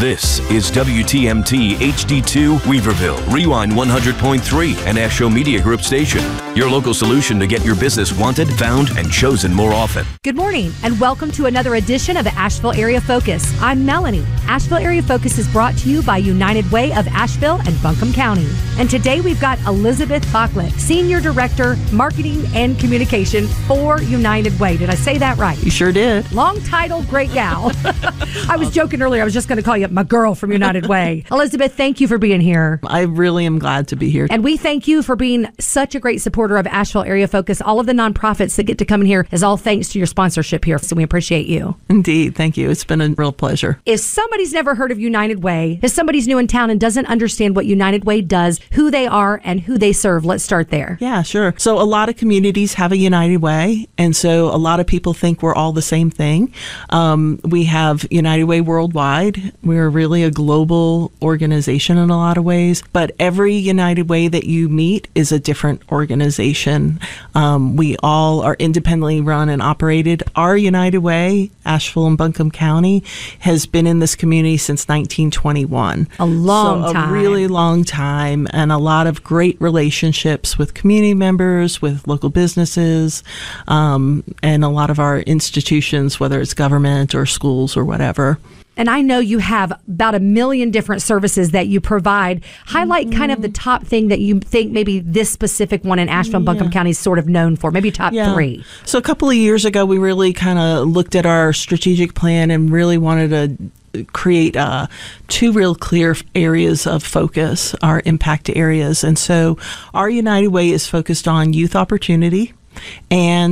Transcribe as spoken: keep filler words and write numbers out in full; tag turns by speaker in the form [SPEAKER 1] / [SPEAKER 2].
[SPEAKER 1] This is W T M T H D two Weaverville, Rewind one hundred point three, an Astro Media Group station. Your local solution to get your business wanted, found, and chosen more often.
[SPEAKER 2] Good morning, and welcome to another edition of Asheville Area Focus. I'm Melanie. Asheville Area Focus is brought to you by United Way of Asheville and Buncombe County. And today we've got Elizabeth Bachlet, Senior Director, Marketing and Communication for United Way. Did I say that right?
[SPEAKER 3] You sure did.
[SPEAKER 2] Long title, great gal. I was joking earlier. I was just going to call you my girl from United Way. Elizabeth, thank you for being here.
[SPEAKER 3] I really am glad to be here.
[SPEAKER 2] And we thank you for being such a great supporter of Asheville Area Focus. All of the nonprofits that get to come in here is all thanks to your sponsorship here. So we appreciate you.
[SPEAKER 3] Indeed. Thank you. It's been a real pleasure.
[SPEAKER 2] If somebody's never heard of United Way, if somebody's new in town and doesn't understand what United Way does, who they are, and who they serve, let's start there.
[SPEAKER 3] Yeah, sure. So a lot of communities have a United Way, and so a lot of people think we're all the same thing. Um, we have United Way Worldwide. We're really a global organization in a lot of ways, but every United Way that you meet is a different organization. Um, we all are independently run and operated. Our United Way, Asheville and Buncombe County, has been in this community since nineteen twenty-one.
[SPEAKER 2] A long
[SPEAKER 3] so
[SPEAKER 2] time.
[SPEAKER 3] A really long time, and a lot of great relationships with community members, with local businesses, um, and a lot of our institutions, whether it's government or schools or whatever.
[SPEAKER 2] And I know you have about a million different services that you provide. Highlight mm-hmm. kind of the top thing that you think maybe this specific one in Asheville and Buncombe
[SPEAKER 3] yeah.
[SPEAKER 2] County is sort of known for, maybe top
[SPEAKER 3] yeah.
[SPEAKER 2] three.
[SPEAKER 3] So a couple of years ago, we really kind of looked at our strategic plan and really wanted to create uh, two real clear areas of focus, our impact areas. And so our United Way is focused on youth opportunity and